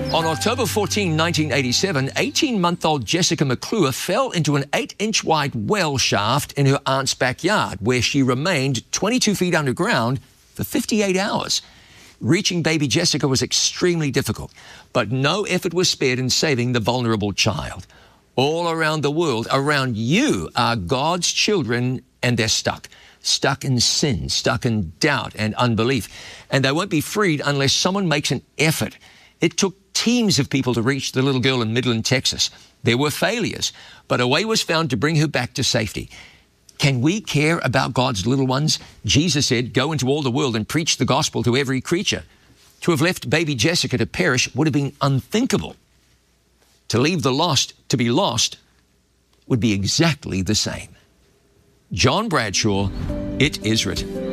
On October 14, 1987, 18-month-old Jessica McClure fell into an 8-inch wide well shaft in her aunt's backyard, where she remained 22 feet underground for 58 hours. Reaching baby Jessica was extremely difficult, but no effort was spared in saving the vulnerable child. All around the world, around you, are God's children, and they're stuck in sin, stuck in doubt and unbelief. And they won't be freed unless someone makes an effort. It took teams of people to reach the little girl in Midland, Texas. There were failures, but a way was found to bring her back to safety. Can we care about God's little ones? Jesus said, "Go into all the world and preach the gospel to every creature." To have left baby Jessica to perish would have been unthinkable. To leave the lost to be lost would be exactly the same. John Bradshaw, It Is Written.